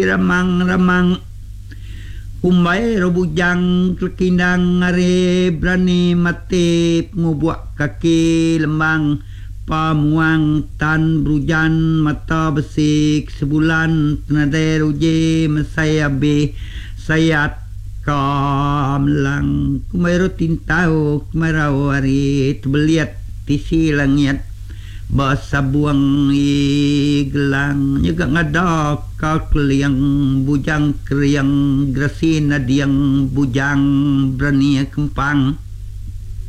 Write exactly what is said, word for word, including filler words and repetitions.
ramang-ramang Kumbay robujang kelekindang ngare berani mati ngubuak kaki lembang pamuang tan brujan mata besik sebulan tenadai ruje mesayabe sayat kamlang kumbay rutin tau kemarau hari tebeliat tisi langit basa buang i gelang juga ngadak kakliang bujang kriang grasin adiang bujang berani kempang